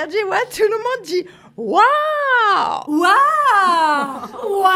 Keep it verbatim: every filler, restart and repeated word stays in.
Sergi, ouais, tout le monde dit waouh. Waouh. Waouh.